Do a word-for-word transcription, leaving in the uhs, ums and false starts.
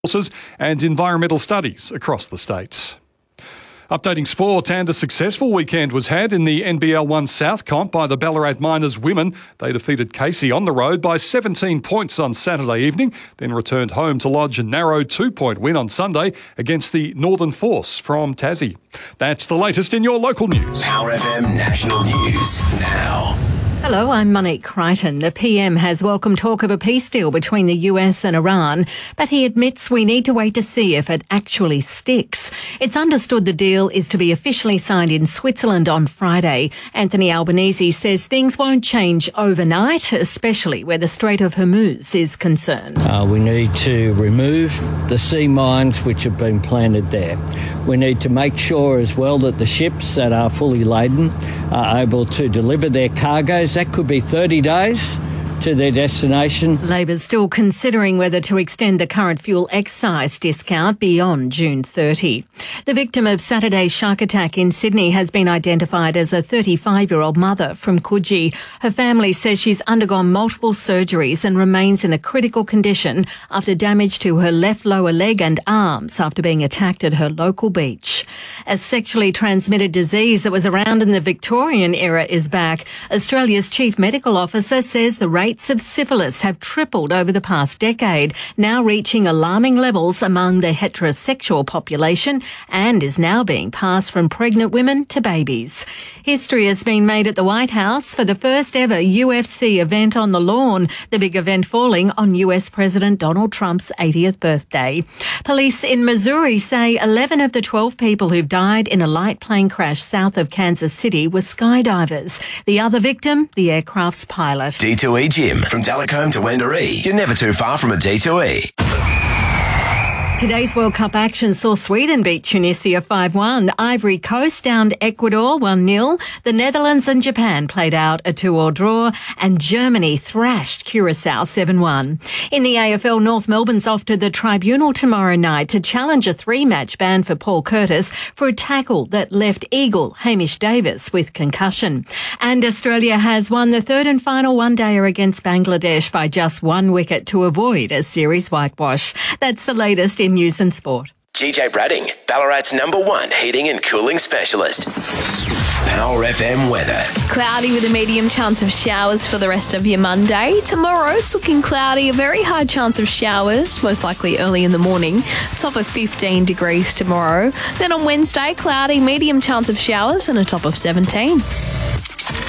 Resources and environmental studies across the states. Updating sport, and a successful weekend was had in the N B L one South comp by the Ballarat Miners women. They defeated Casey on the road by seventeen points on Saturday evening, then returned home to lodge a narrow two-point win on Sunday against the Northern Force from Tassie. That's the latest in your local news. Power F M National News now. Hello, I'm Monique Crichton. The P M has welcomed talk of a peace deal between the U S and Iran, but he admits we need to wait to see if it actually sticks. It's understood the deal is to be officially signed in Switzerland on Friday. Anthony Albanese says things won't change overnight, especially where the Strait of Hormuz is concerned. Uh, we need to remove the sea mines which have been planted there. We need to make sure as well that the ships that are fully laden are able to deliver their cargoes. That could be thirty days to their destination. Labor's still considering whether to extend the current fuel excise discount beyond June thirtieth. The victim of Saturday's shark attack in Sydney has been identified as a thirty-five-year-old mother from Coogee. Her family says she's undergone multiple surgeries and remains in a critical condition after damage to her left lower leg and arms after being attacked at her local beach. A sexually transmitted disease that was around in the Victorian era is back. Australia's chief medical officer says the rate Rates of syphilis have tripled over the past decade, now reaching alarming levels among the heterosexual population, and is now being passed from pregnant women to babies. History has been made at the White House for the first ever U F C event on the lawn, the big event falling on U S President Donald Trump's eightieth birthday. Police in Missouri say eleven of the twelve people who've died in a light plane crash south of Kansas City were skydivers. The other victim, the aircraft's pilot. D two E Gym. From Delacombe to Wendouree, you're never too far from a D two E. Today's World Cup action saw Sweden beat Tunisia five one. Ivory Coast downed Ecuador one nil. The Netherlands and Japan played out a two-all draw, and Germany thrashed Curacao seven one. In the A F L, North Melbourne's off to the tribunal tomorrow night to challenge a three-match ban for Paul Curtis for a tackle that left Eagle Hamish Davis with concussion. And Australia has won the third and final one-dayer against Bangladesh by just one wicket to avoid a series whitewash. That's the latest in news and sport. G J Bradding, Ballarat's number one heating and cooling specialist. Power F M weather. Cloudy with a medium chance of showers for the rest of your Monday. Tomorrow it's looking cloudy, a very high chance of showers, most likely early in the morning. Top of fifteen degrees tomorrow. Then on Wednesday, cloudy, medium chance of showers and a top of seventeen.